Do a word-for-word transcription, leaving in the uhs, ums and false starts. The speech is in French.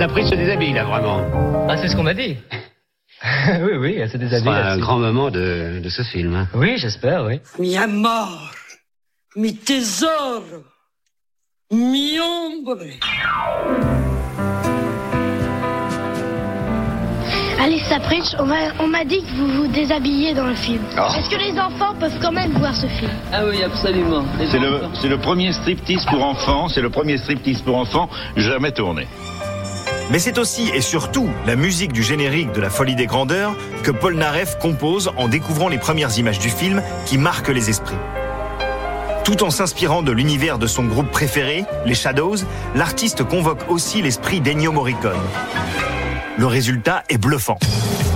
Sapritch se déshabille, là, vraiment. Ah, c'est ce qu'on m'a dit. Oui, oui, elle se déshabille. C'est un grand moment de, de ce film. Hein. Oui, j'espère, oui. Mi amor, mi tesoro, mi ombre. Alice Sapritch, on m'a, on m'a dit que vous vous déshabillez dans le film. Oh. Est-ce que les enfants peuvent quand même voir ce film? Ah oui, absolument. C'est le, c'est le premier striptease pour enfants, c'est le premier striptease pour enfants jamais tourné. Mais c'est aussi et surtout la musique du générique de La Folie des Grandeurs que Polnareff compose en découvrant les premières images du film qui marquent les esprits. Tout en s'inspirant de l'univers de son groupe préféré, les Shadows, l'artiste convoque aussi l'esprit d'Ennio Morricone. Le résultat est bluffant.